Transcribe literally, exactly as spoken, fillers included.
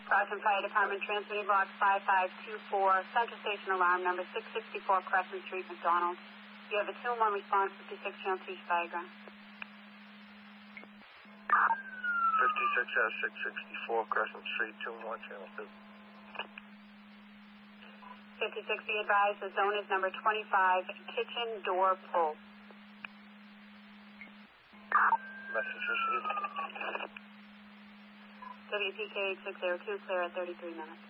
Boston Fire Department transmitting box five five two four, Central Station alarm number six sixty-four Crescent Street, McDonald. You have a two one response, fifty-six Channel two Viagra. fifty-six S six sixty-four Crescent Street, two one Channel two. fifty-six, be advised, the zone is number twenty-five, kitchen door pull. Message received. W P K eight six zero two, clear at thirty-three minutes.